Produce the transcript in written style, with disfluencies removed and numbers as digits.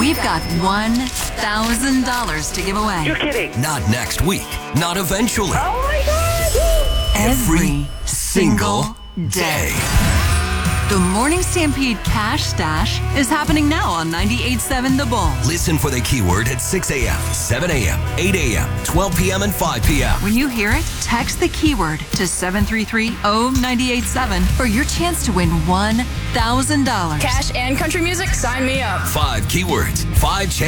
We've got $1,000 to give away. You're kidding. Not next week. Not eventually. Oh my God! Every single day. The Morning Stampede Cash Stash is happening now on 98.7 The Bull. Listen for the keyword at 6 a.m., 7 a.m., 8 a.m., 12 p.m., and 5 p.m. When you hear it, text the keyword to 733-0987 for your chance to win $1,000. Cash and country music, sign me up. 5 keywords, 5 chances.